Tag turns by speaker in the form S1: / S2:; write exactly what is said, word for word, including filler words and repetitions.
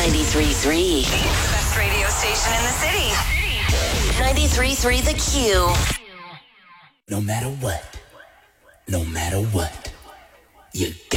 S1: ninety-three point three.
S2: Best radio station in the city.
S1: ninety-three point three The Q.
S3: No matter what, no matter what, you got